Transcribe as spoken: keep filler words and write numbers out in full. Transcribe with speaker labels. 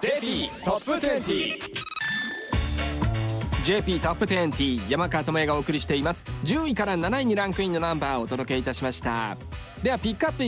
Speaker 1: ジェーピー トップにじゅう。 ジェーピー トップにじゅう、山川智也がお送りしています。じゅういからなないにランクインのナンバーをお届けいたしました。ではピックアップ